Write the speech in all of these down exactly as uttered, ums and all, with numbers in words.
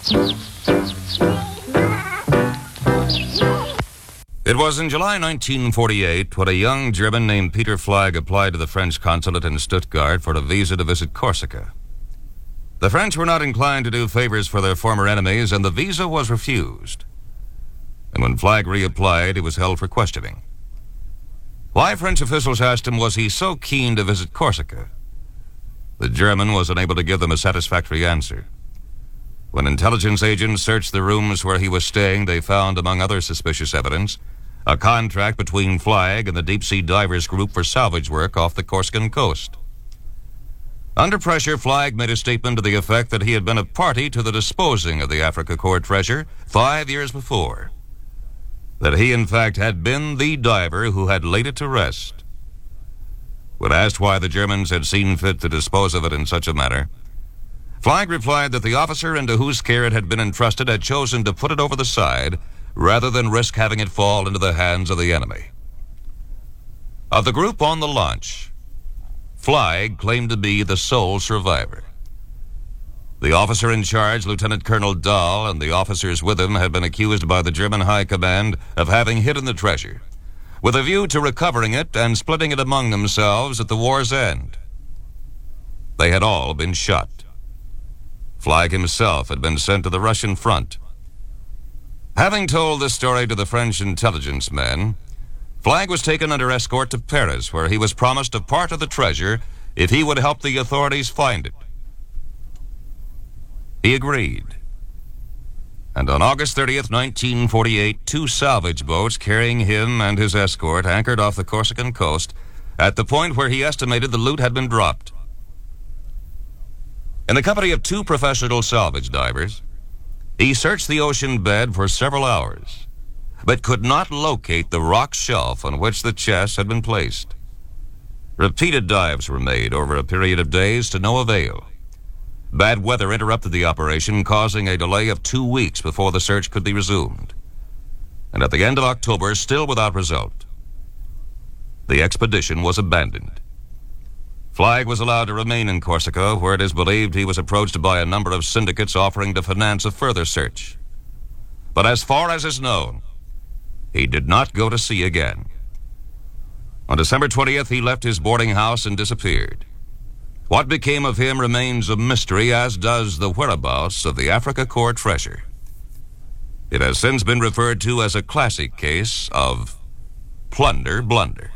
It was in July nineteen forty-eight when a young German named Peter Flag applied to the French consulate in Stuttgart for a visa to visit Corsica. The French were not inclined to do favors for their former enemies, and the visa was refused. And when Flag reapplied, he was held for questioning. Why, French officials asked him, was he so keen to visit Corsica? The German was unable to give them a satisfactory answer. When intelligence agents searched the rooms where he was staying, they found, among other suspicious evidence, a contract between Flag and the deep-sea divers group for salvage work off the Corsican coast. Under pressure, Flag made a statement to the effect that he had been a party to the disposing of the Africa Korps treasure five years before. That he, in fact, had been the diver who had laid it to rest. When asked why the Germans had seen fit to dispose of it in such a manner, Flag replied that the officer into whose care it had been entrusted had chosen to put it over the side rather than risk having it fall into the hands of the enemy. Of the group on the launch, Flag claimed to be the sole survivor. The officer in charge, Lieutenant Colonel Dahl, and the officers with him had been accused by the German High Command of having hidden the treasure, with a view to recovering it and splitting it among themselves at the war's end. They had all been shot. Flag himself had been sent to the Russian front. Having told this story to the French intelligence men, Flag was taken under escort to Paris, where he was promised a part of the treasure if he would help the authorities find it. He agreed. And on August thirtieth, nineteen forty-eight, two salvage boats carrying him and his escort anchored off the Corsican coast at the point where he estimated the loot had been dropped. In the company of two professional salvage divers, he searched the ocean bed for several hours, but could not locate the rock shelf on which the chest had been placed. Repeated dives were made over a period of days to no avail. Bad weather interrupted the operation, causing a delay of two weeks before the search could be resumed. And at the end of October, still without result, the expedition was abandoned. Flag was allowed to remain in Corsica, where it is believed he was approached by a number of syndicates offering to finance a further search. But as far as is known, he did not go to sea again. On December twentieth, he left his boarding house and disappeared. What became of him remains a mystery, as does the whereabouts of the Africa Korps treasure. It has since been referred to as a classic case of plunder blunder.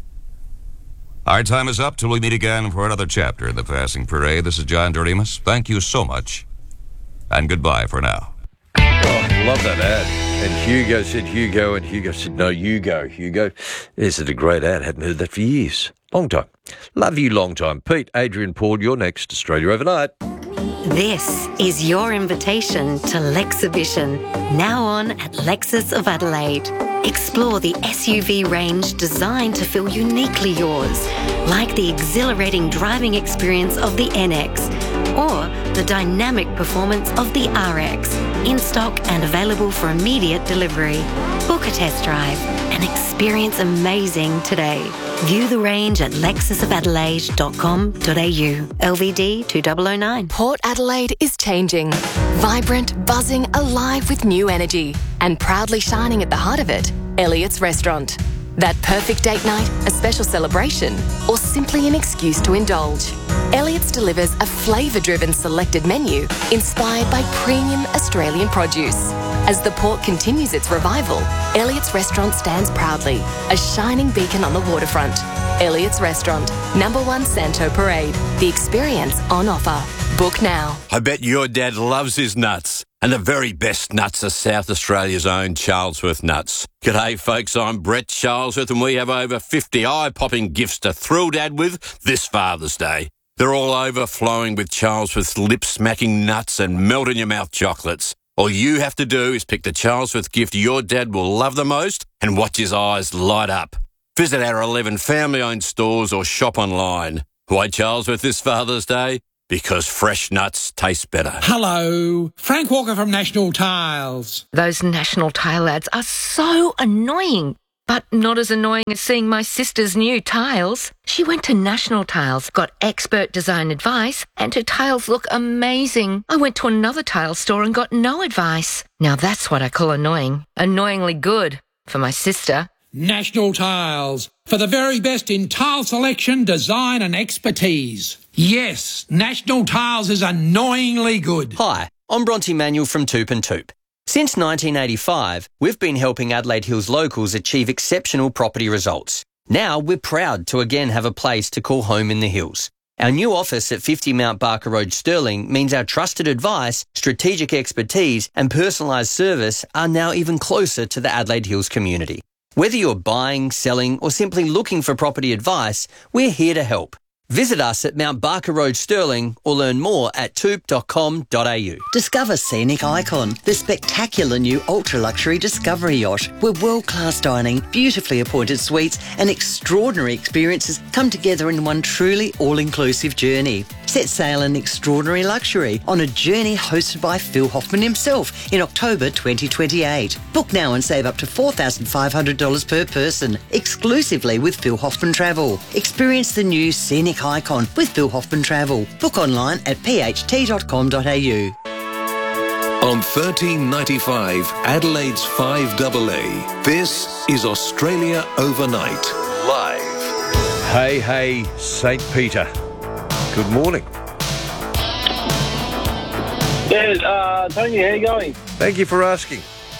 Our time is up till we meet again for another chapter in the Passing Parade. This is John Doremus. Thank you so much, and goodbye for now. Oh, love that ad. And Hugo said Hugo, and Hugo said, no, you go, Hugo. Isn't it a great ad? Hadn't heard that for years. Long time. Love you, long time. Pete, Adrian, Paul, you're next. Australia Overnight. This is your invitation to Lexhibition, now on at Lexus of Adelaide. Explore the S U V range designed to feel uniquely yours, like the exhilarating driving experience of the N X or the dynamic performance of the R X, in stock and available for immediate delivery. Book a test drive and experience amazing today. View the range at lexus of adelaide dot com dot a u. L V D two thousand nine. Port Adelaide is changing. Vibrant, buzzing, alive with new energy. And proudly shining at the heart of it, Elliott's Restaurant. That perfect date night, a special celebration, or simply an excuse to indulge. Elliott's delivers a flavour-driven selected menu inspired by premium Australian produce. As the port continues its revival, Elliott's Restaurant stands proudly, a shining beacon on the waterfront. Elliott's Restaurant, number one Santo Parade. The experience on offer. Book now. I bet your dad loves his nuts. And the very best nuts are South Australia's own Charlesworth nuts. G'day folks, I'm Brett Charlesworth and we have over fifty eye-popping gifts to thrill Dad with this Father's Day. They're all overflowing with Charlesworth's lip-smacking nuts and melt-in-your-mouth chocolates. All you have to do is pick the Charlesworth gift your dad will love the most and watch his eyes light up. Visit our eleven family-owned stores or shop online. Why Charlesworth this Father's Day? Because fresh nuts taste better. Hello, Frank Walker from National Tiles. Those National Tile ads are so annoying. But not as annoying as seeing my sister's new tiles. She went to National Tiles, got expert design advice, and her tiles look amazing. I went to another tile store and got no advice. Now that's what I call annoying. Annoyingly good for my sister. National Tiles, for the very best in tile selection, design and expertise. Yes, National Tiles is annoyingly good. Hi, I'm Bronte Manuel from Toop and Toop. Since nineteen eighty-five, we've been helping Adelaide Hills locals achieve exceptional property results. Now we're proud to again have a place to call home in the hills. Our new office at fifty Mount Barker Road, Stirling, means our trusted advice, strategic expertise and personalised service are now even closer to the Adelaide Hills community. Whether you're buying, selling or simply looking for property advice, we're here to help. Visit us at Mount Barker Road, Stirling, or learn more at toop dot com dot a u. Discover Scenic Icon, the spectacular new ultra-luxury Discovery yacht, where world-class dining, beautifully appointed suites and extraordinary experiences come together in one truly all-inclusive journey. Set sail in extraordinary luxury on a journey hosted by Phil Hoffman himself in October twenty twenty-eight. Book now and save up to four thousand five hundred dollars per person, exclusively with Phil Hoffman Travel. Experience the new Scenic Icon with Phil Hoffman Travel. Book online at p h t dot com dot a u. On thirteen ninety-five, Adelaide's five A A, this is Australia Overnight, live. Hey, hey, Saint Peter. Good morning. Yeah, uh, Tony, how you going? Thank you for asking.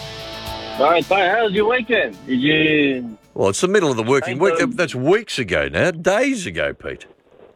All right, fine. How was your weekend? Did you... Well, it's the middle of the working week. Thank you. That's weeks ago now. Days ago, Pete.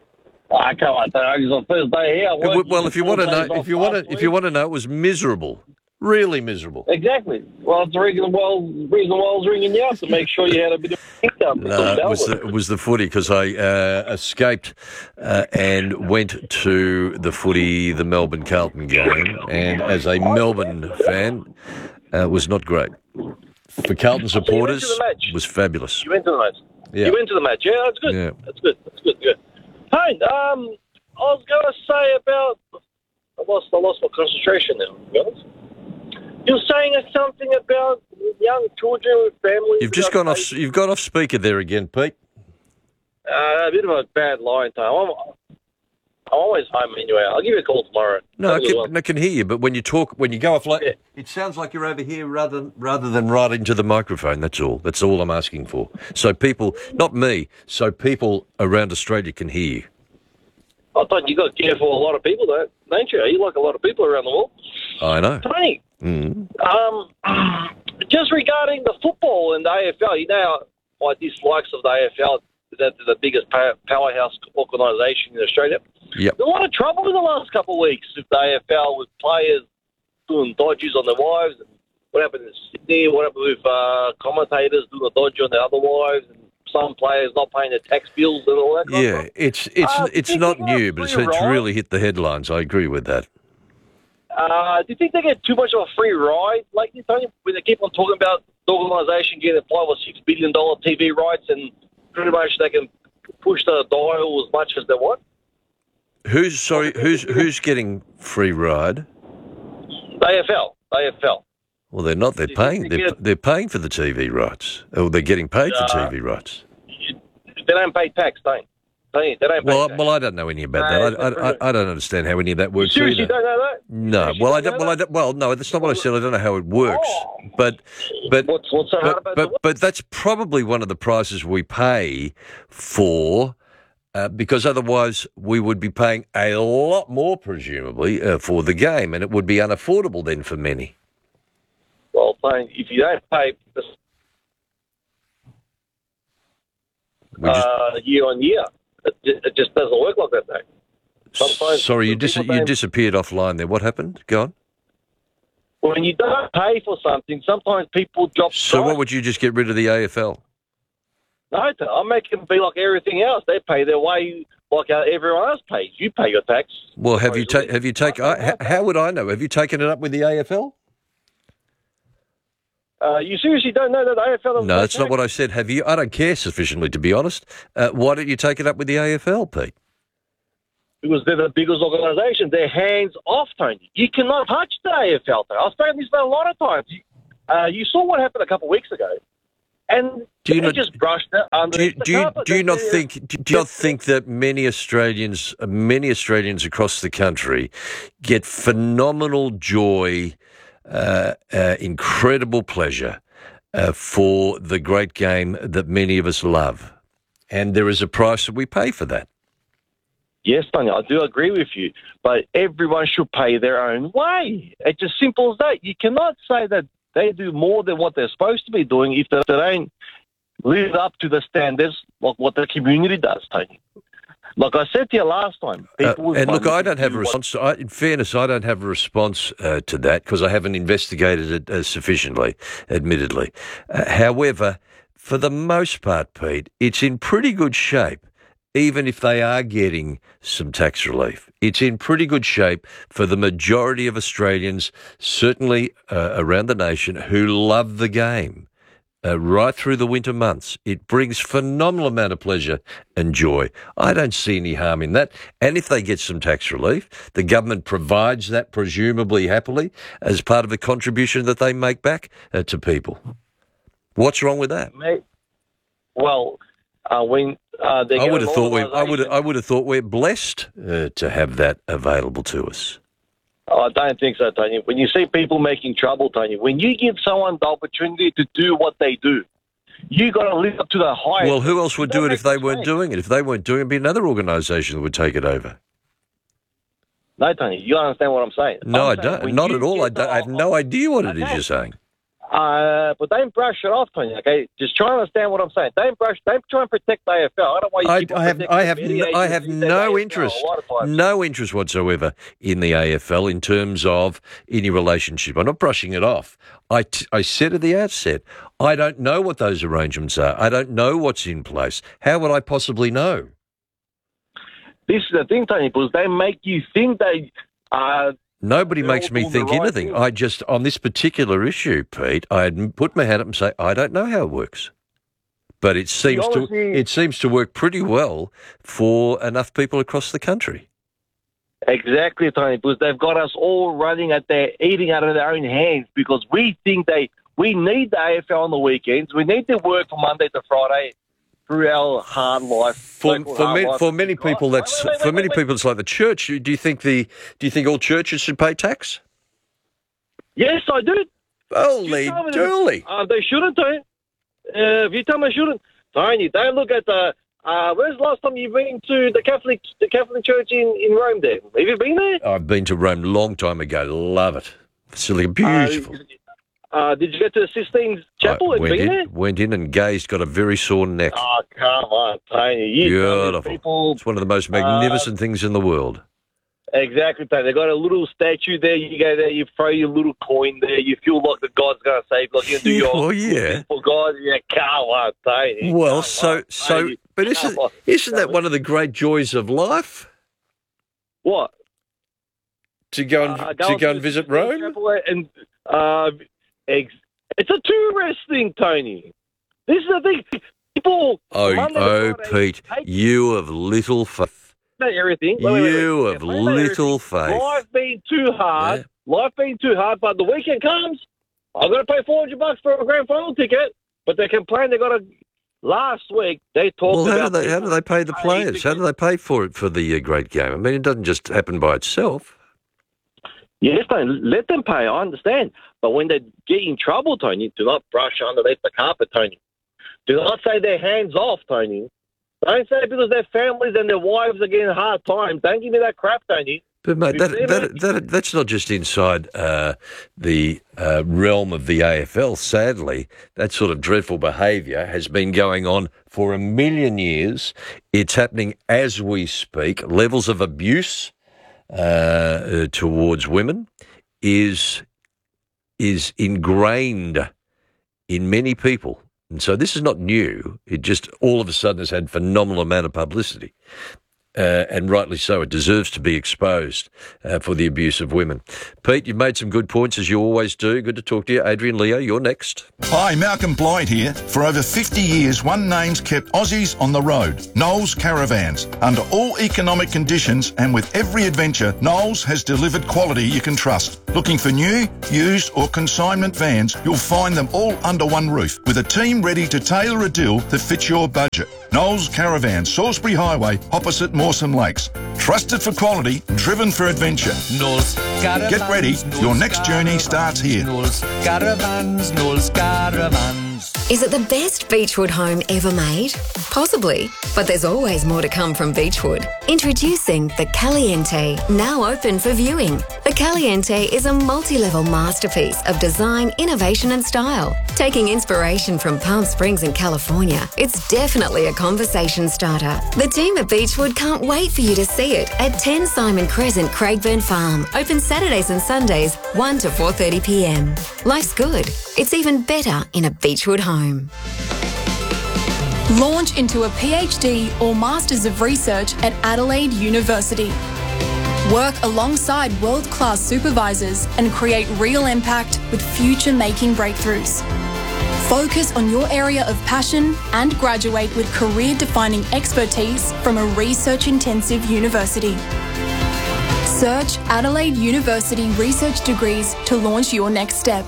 I can't wait. It was on first day here. I It, worked well, if you want to four know, days if you off want last to, if you week. want to know, it was miserable, really miserable. Exactly. Well, it's the reason why, reason why I was ringing you up to make sure you had a bit of income. No, it was the, it was the footy because I uh, escaped uh, and went to the footy, the Melbourne Carlton game, and as a Melbourne fan, uh, it was not great. For Carlton supporters, So you went to the match? it was fabulous. You went to the match. Yeah. You went to the match. Yeah, that's good. Yeah. That's good. That's good. Good. Hey, um, I was going to say about. I lost. I lost my concentration now. To be honest. You're saying something about young children with families. You've just gone off. You've gone off speaker there again, Pete. Uh, a bit of a bad line time. I'm, I'm always home anyway. I'll give you a call tomorrow. No, I Have a good can, one. I can hear you, but when you talk, when you go off like, Yeah. it sounds like you're over here rather rather than right into the microphone. That's all. That's all I'm asking for. So people, not me, so people around Australia can hear you. I thought you got to care for a lot of people, though, don't you? You like a lot of people around the world. I know. Tony, Mm. um, just regarding the football and the A F L, you know my dislikes of the A F L. That they're the biggest pow- powerhouse organisation in Australia. Yep. There's a lot of trouble in the last couple of weeks with the A F L, with players doing dodges on their wives. And what happened in Sydney? What happened with uh, commentators doing a dodge on their other wives? And some players not paying their tax bills and all that kind of Yeah, stuff. it's it's Uh, it's do you not think that's new, but it's, free it's ride? really hit the headlines. I agree with that. Uh, do you think they get too much of a free ride lately, Tony? When they keep on talking about the organisation getting five or six billion dollar T V rights and pretty much they can push the dial as much as they want. Who's sorry? Who's who's getting free ride? The A F L, the A F L. Well, they're not. They're They- paying. they They're, get- they're paying for the T V rights. Or they're getting paid for Uh, T V rights. They don't pay tax, Tony. Tony, they don't pay Well, I, tax. well, I don't know any about No, that. I, it's I, I, I don't understand how any of that works Seriously, you either. don't know that? No, Seriously, well, you I don't. know Well, I that? don't, well, no, that's not what I said. I don't know how it works, Oh. but, but, What's, what's so hard but, about but, the but that's probably one of the prices we pay for, uh, because otherwise we would be paying a lot more, presumably, uh, for the game, and it would be unaffordable then for many. Well, Tony, if you don't pay We just- uh, year on year, it, ju- it just doesn't work like that, mate. Sometimes Sorry, you, people dis- you don't- disappeared offline there. What happened? Go on. When you don't pay for something, sometimes people drop So, price. what would you just get rid of the A F L? No, I make them be like everything else. They pay their way like uh, everyone else pays. You pay your tax. Well, have you ta- have you taken? Uh, how, how would I know? Have you taken it up with the A F L? Uh, you seriously don't know that the A F L doesn't No, pay that's not tax? what I said. Have you? I don't care sufficiently, to be honest. Uh, why don't you take it up with the A F L, Pete? Because they're the biggest organisation. They're hands off, Tony. You cannot touch the A F L, Tony. I've spoken this about a lot of times. You, uh, you saw what happened a couple of weeks ago. And Do you they not- just brushed it under Do you, the do you, carpet. do you not That's- think do you not think that many Australians many Australians across the country get phenomenal joy, uh, uh, incredible pleasure uh, for the great game that many of us love, and there is a price that we pay for that. Yes, Tony, I do agree with you, but everyone should pay their own way. It's as simple as that. You cannot say that they do more than what they're supposed to be doing if they don't live up to the standards like what the community does, Tony. Like I said to you last time, Uh, people with and look, money I don't can have a do what- response. I, in fairness, I don't have a response uh, to that because I haven't investigated it uh, sufficiently, admittedly. Uh, however, for the most part, Pete, it's in pretty good shape, even if they are getting some tax relief. It's in pretty good shape for the majority of Australians, certainly uh, around the nation, who love the game. Uh, right through the winter months. It brings phenomenal amount of pleasure and joy. I don't see any harm in that. And if they get some tax relief, the government provides that presumably happily as part of a contribution that they make back uh, to people. What's wrong with that? Mate, well, uh, when uh, they I get would have an thought we. I would. organisation- I would have thought we're blessed uh, to have that available to us. Oh, I don't think so, Tony. When you see people making trouble, Tony, when you give someone the opportunity to do what they do, you got to live up to the highest. Well, who else would do Don't it if make they weren't mistakes. doing it? If they weren't doing it, it'd be another organisation that would take it over. No, Tony, you understand what I'm saying? No, I'm I saying don't. when Not you at all. get I, don't, the- I have no idea what it is Okay. you're saying. Uh, but don't brush it off, Tony. Okay, just try and understand what I'm saying. Don't brush. Don't try and protect the A F L. I don't know why you I, keep on I have, protecting I the have, media n- I have agencies and the A F no L interest, a lot of times. no interest whatsoever in the A F L in terms of any relationship. I'm not brushing it off. I, t- I said at the outset, I don't know what those arrangements are. I don't know what's in place. How would I possibly know? This is the thing, Tony, because they make you think they. Uh, Nobody They're makes all me doing the think right anything. thing. I just, on this particular issue, Pete, I'd put my hand up and say, I don't know how it works. But it seems to honestly- it seems to work pretty well for enough people across the country. Exactly, Tony, because they've got us all running at their, eating out of their own hands because we think they, we need the A F L on the weekends. We need to work from Monday to Friday through our hard life. For, so-called for, hard many, life. for many people, Wait, that's wait, wait, for wait, many wait. people, it's like the church. Do you think the do you think all churches should pay tax? Yes, I do. Holy You tell me that- dooly! Uh, they shouldn't, Tony. Uh, if you tell me they shouldn't, Tony, don't look at the. Uh, when's the last time you've been to the Catholic the Catholic Church in, in Rome? There, have you been there? I've been to Rome a long time ago. Love it. Facility beautiful. Uh, uh, did you get to the Sistine Chapel? I Have you went been in, there? went in, and gazed. Got a very sore neck. Oh, come on, Tony. You tell me Beautiful. people. It's one of the most magnificent things in the world. Exactly, Tony. They got a little statue there. You go there, you throw your little coin there. You feel like the God's going to save, like you do your Oh, yeah. for God. Yeah, come on, Tony. Well, Come so on, so, Tony. but Come isn't on. isn't that one of the great joys of life What? to go and Uh, to go and the visit Sistine Rome? Chapel And uh, ex- it's a tourist thing, Tony. This is the thing. People. Oh, Monday to oh, Friday, Pete, hate you have little faith. everything. Wait, wait, wait, You wait. have They hate little everything. faith. Life being too hard. Life being too hard, but the weekend comes. I'm going to pay four hundred bucks for a grand final ticket, but they complain they got to. Last week they talked Well, how do about they how do they pay the people players? How do they pay for it for the uh, great game? I mean, it doesn't just happen by itself. Yes, Tony, let them pay. I understand, but when they get in trouble, Tony, do not brush underneath the carpet, Tony. Do not say their hands off, Tony. Don't say because their families and their wives are getting hard times. Don't give me that crap, Tony. But mate, You that, see, that, mate? that, that's not just inside uh, the uh, realm of the A F L. Sadly, that sort of dreadful behaviour has been going on for a million years. It's happening as we speak. Levels of abuse uh, uh, towards women is is ingrained in many people. And so this is not new. It just all of a sudden has had phenomenal amount of publicity. uh, and rightly so. It deserves to be exposed uh, for the abuse of women. Pete, you've made some good points, as you always do. Good to talk to you. Adrian, Leo, you're next. Hi, Malcolm Blythe here. For over fifty years, one name's kept Aussies on the road, Knowles Caravans. Under all economic conditions and with every adventure, Knowles has delivered quality you can trust. Looking for new, used or consignment vans, you'll find them all under one roof, with a team ready to tailor a deal that fits your budget. Knowles Caravans, Salisbury Highway, opposite Mawson Lakes. Trusted for quality, driven for adventure. Knowles Caravans. Get ready, your next journey starts here. Knowles Caravans, Knowles Caravans. Is it the best Beechwood home ever made? Possibly, but there's always more to come from Beechwood. Introducing the Caliente, now open for viewing. The Caliente is a multi-level masterpiece of design, innovation and style. Taking inspiration from Palm Springs in California, it's definitely a conversation starter. The team at Beechwood can't wait for you to see it at ten Simon Crescent, Craigburn Farm. Open Saturdays and Sundays, one to four thirty p m. Life's good. It's even better in a Beechwood home. Launch into a PhD or Masters of Research at Adelaide University. Work alongside world-class supervisors and create real impact with future-making breakthroughs. Focus on your area of passion and graduate with career-defining expertise from a research-intensive university. Search Adelaide University Research Degrees to launch your next step.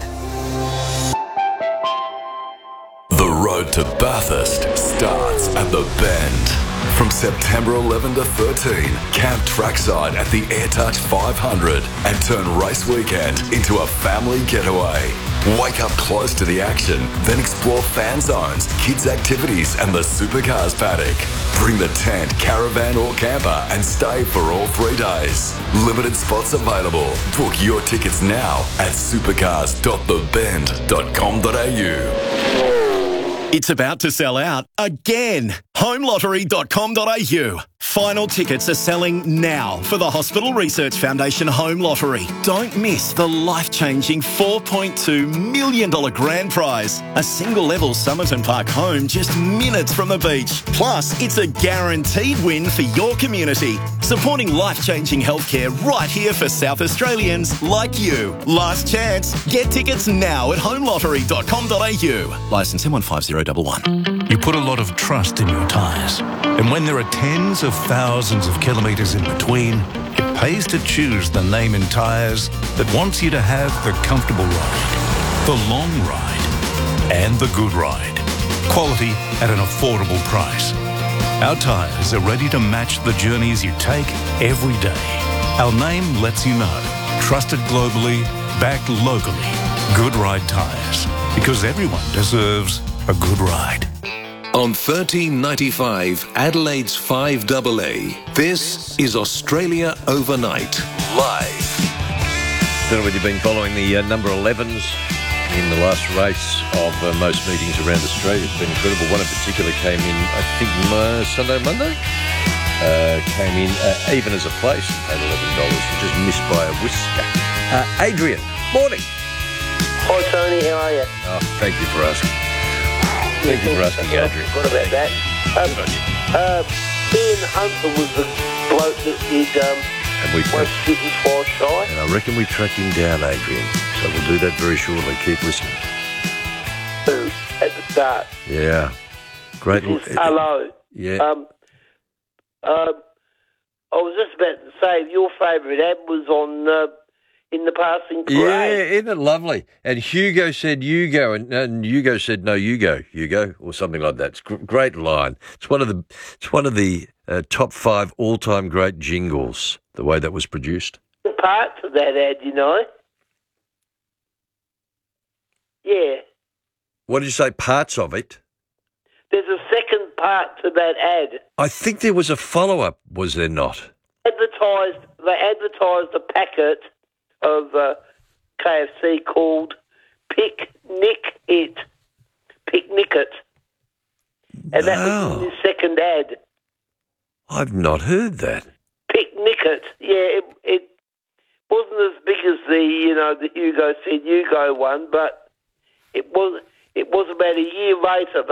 The road to Bathurst starts at the Bend. From September eleventh to thirteenth, camp trackside at the AirTouch five hundred and turn race weekend into a family getaway. Wake up close to the action, then explore fan zones, kids' activities and the supercars paddock. Bring the tent, caravan or camper and stay for all three days. Limited spots available. Book your tickets now at supercars dot the bend dot com dot a u. It's about to sell out again. home lottery dot com dot a u. Final tickets are selling now for the Hospital Research Foundation Home Lottery. Don't miss the life-changing four point two million dollars grand prize. A single-level Somerton Park home just minutes from the beach. Plus, it's a guaranteed win for your community. Supporting life-changing healthcare right here for South Australians like you. Last chance. Get tickets now at home lottery dot com dot a u. Licence M one five zero one one. You put a lot of trust in your tyres. And when there are tens of thousands of kilometres in between, it pays to choose the name in tyres that wants you to have the comfortable ride, the long ride, and the good ride. Quality at an affordable price. Our tyres are ready to match the journeys you take every day. Our name lets you know. Trusted globally, backed locally. Good Ride Tyres. Because everyone deserves a good ride. On thirteen ninety-five, Adelaide's five A A, this is Australia Overnight, live. Don't know whether you've been following the uh, number elevens in the last race of uh, most meetings around Australia. It's been incredible. One in particular came in, I think, uh, Sunday, Monday? Uh, came in uh, even as a place and paid eleven dollars, which is missed by a whisker. Uh, Adrian, morning. Hi, Tony. How are you? Oh, thank you for asking. Thank you for asking, Adrian. What about that? Um, uh, Ian Hunter was the bloke that did um, and we Once Bitten, Twice Shy. And I reckon we tracked him down, Adrian. So we'll do that very shortly. Keep listening. Who? At the start. Yeah. Great. This is hello. Yeah. Um, uh, I was just about to say, your favourite ad was on... Uh, in the passing parade. Yeah, isn't it lovely? And Hugo said you go, and, and Hugo said no, you go, Hugo, or something like that. It's a great line. It's one of the it's one of the uh, top five all-time great jingles, the way that was produced. Parts of that ad, you know. Yeah. What did you say, parts of it? There's a second part to that ad. I think there was a follow-up, was there not? Advertised, they advertised a packet of uh, K F C called Picnic It. Picnic It. And that No. was in the second ad. I've not heard that. Picnic It. Yeah, it, it wasn't as big as the, you know, the Hugo said Hugo one, but it was it was about a year later they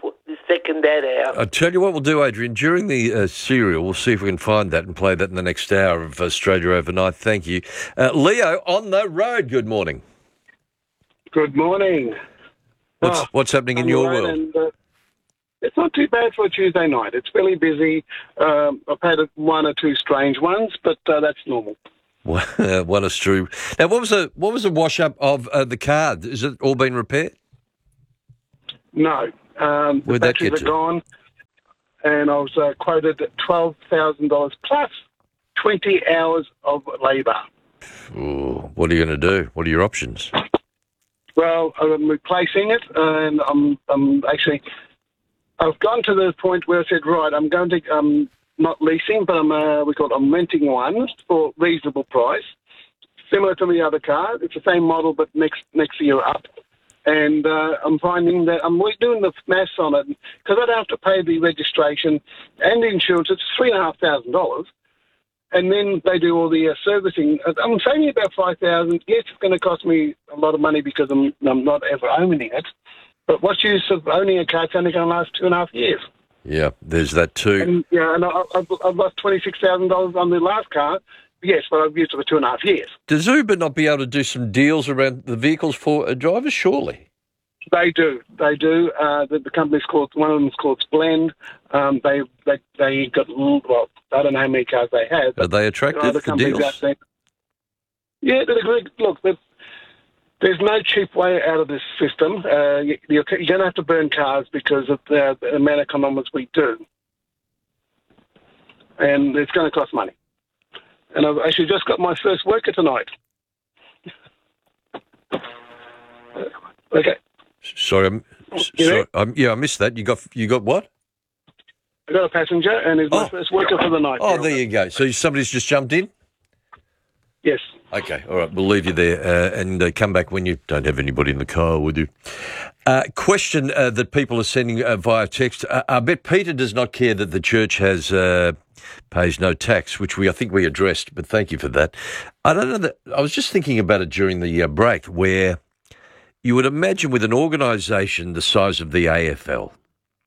put this second ad out. I'll tell you what we'll do, Adrian. During the uh, serial, we'll see if we can find that and play that in the next hour of Australia Overnight. Thank you. Uh, Leo, on the road, good morning. Good morning. What's, Oh, what's happening in I'm your right world? and, uh, it's not too bad for a Tuesday night. It's fairly busy. Um, I've had one or two strange ones, but uh, that's normal. One is true. Now, what was the what was the wash up of uh, the car? Is it all been repaired? No. Um, the Where'd that batteries get are to? gone, and I was uh, quoted twelve thousand dollars plus twenty hours of labour. Ooh, what are you going to do? What are your options? Well, I'm replacing it, and I'm, I'm actually... I've gone to the point where I said, right, I'm going to... Um, not leasing, but I'm, uh, we call it, I'm renting one for reasonable price, similar to the other car. It's the same model, but next next year up. And uh, I'm finding that I'm doing the maths on it because I don't have to pay the registration and the insurance. It's three and a half thousand dollars, and then they do all the uh, servicing. I'm saving about five thousand. Yes, it's going to cost me a lot of money because I'm I'm not ever owning it. But what's use of owning a car? It's only going to last two and a half years. Yeah, there's that too. And, yeah, and I, I've, I've lost twenty-six thousand dollars on the last car. Yes, but I've used it for two and a half years. Does Uber not be able to do some deals around the vehicles for a driver? Surely. They do. They do. Uh, the, the company's called, one of them's called Splend. Um, they, they they got, well, I don't know how many cars they have. Are they attractive there are other for companies deals? out there. Yeah, they're good. Look, they're, there's no cheap way out of this system. Uh, you, you're, you're going to have to burn cars because of the, the amount of kilometres we do. And it's going to cost money. And I've actually just got my first worker tonight. Okay. Sorry, I'm, s- You sorry I'm, yeah, I missed that. You got you got what? I got a passenger, and he's my first worker for the night. Oh, there you go. So somebody's just jumped in? Yes. Okay, all right, we'll leave you there uh, and uh, come back when you don't have anybody in the car with you. Uh, question uh, that people are sending uh, via text. Uh, I bet Peter does not care that the church has uh, pays no tax, which we I think we addressed, but thank you for that. I don't know that. I was just thinking about it during the uh, break, where you would imagine with an organisation the size of the A F L,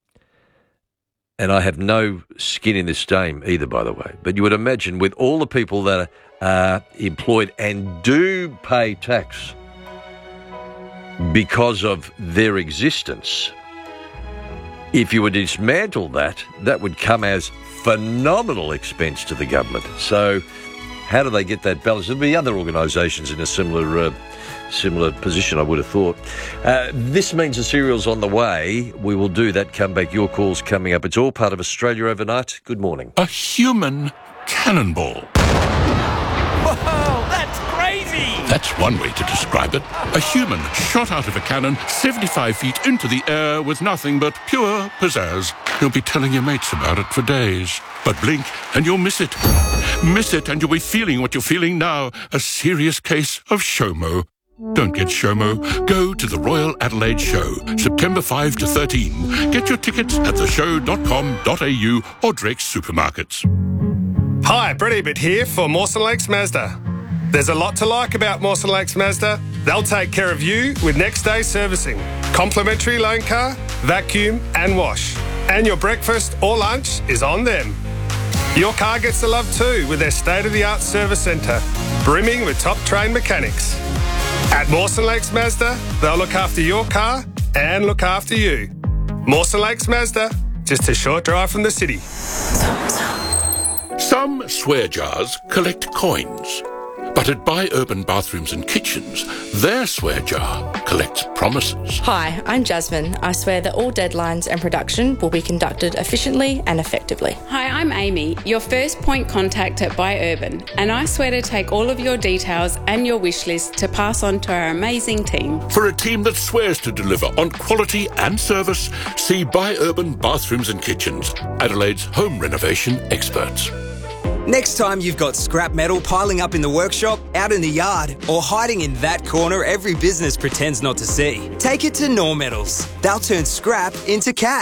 and I have no skin in this game either, by the way, but you would imagine with all the people that are uh, employed and do pay tax because of their existence, if you would dismantle that, that would come as phenomenal expense to the government. So how do they get that balance? There'll be other organisations in a similar uh, similar position, I would have thought. Uh, this means the serial's on the way. We will do that. Come back. Your call's coming up. It's all part of Australia Overnight. Good morning. A human cannonball. Whoa, that's crazy! That's one way to describe it. A human shot out of a cannon seventy-five feet into the air with nothing but pure pizzazz. You'll be telling your mates about it for days. But blink and you'll miss it. Miss it and you'll be feeling what you're feeling now. A serious case of SHOMO. Don't get SHOMO. Go to the Royal Adelaide Show, September fifth to thirteen. Get your tickets at the show dot com dot a u or Drake's supermarkets. Hi, Brett Ebert here for Mawson Lakes Mazda. There's a lot to like about Mawson Lakes Mazda. They'll take care of you with next day servicing, complimentary loan car, vacuum and wash. And your breakfast or lunch is on them. Your car gets the love too with their state-of-the-art service centre, brimming with top-trained mechanics. At Mawson Lakes Mazda, they'll look after your car and look after you. Mawson Lakes Mazda, just a short drive from the city. Some swear jars collect coins. But at Buy Urban Bathrooms and Kitchens, their swear jar collects promises. Hi, I'm Jasmine. I swear that all deadlines and production will be conducted efficiently and effectively. Hi, I'm Amy, your first point contact at Buy Urban, and I swear to take all of your details and your wish list to pass on to our amazing team. For a team that swears to deliver on quality and service, see Buy Urban Bathrooms and Kitchens, Adelaide's home renovation experts. Next time you've got scrap metal piling up in the workshop, out in the yard, or hiding in that corner every business pretends not to see, take it to Normetals. They'll turn scrap into cash.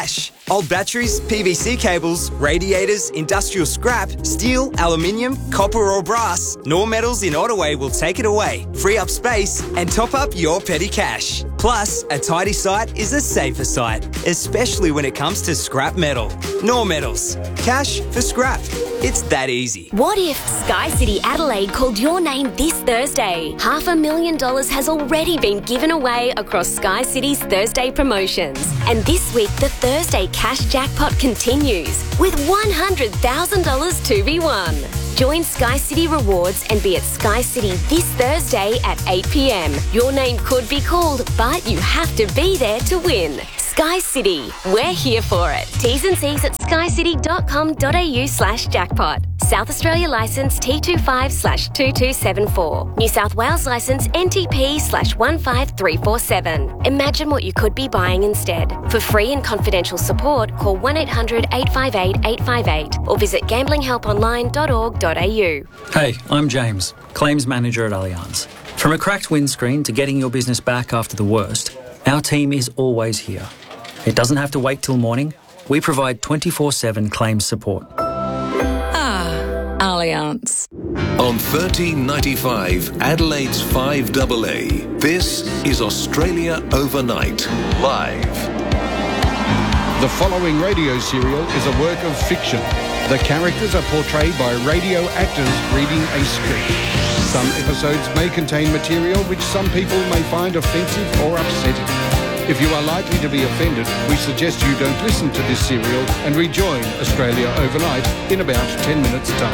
Old batteries, P V C cables, radiators, industrial scrap, steel, aluminium, copper or brass, Nor Metals in Ottaway will take it away, free up space and top up your petty cash. Plus, a tidy site is a safer site, especially when it comes to scrap metal. Nor Metals. Cash for scrap. It's that easy. What if Sky City Adelaide called your name this Thursday? Half a million dollars has already been given away across Sky City's Thursday promotions. And this week, the Thursday cash jackpot continues with one hundred thousand dollars to be won. Join Sky City Rewards and be at Sky City this Thursday at eight p m. Your name could be called, but you have to be there to win. Sky City, we're here for it. T's and C's at skycity.com.au slash jackpot. South Australia licence T twenty-five slash two two seven four. New South Wales licence N T P slash one five three four seven. Imagine what you could be buying instead. For free and confidential support, call one eight hundred eight five eight eight five eight or visit gambling help online dot org dot a u. Hey, I'm James, Claims Manager at Allianz. From a cracked windscreen to getting your business back after the worst, our team is always here. It doesn't have to wait till morning. We provide twenty-four seven claims support. Ah, Allianz. On thirteen ninety-five Adelaide's five A A, this is Australia Overnight, live. The following radio serial is a work of fiction. The characters are portrayed by radio actors reading a script. Some episodes may contain material which some people may find offensive or upsetting. If you are likely to be offended, we suggest you don't listen to this serial and rejoin Australia Overnight in about ten minutes' time.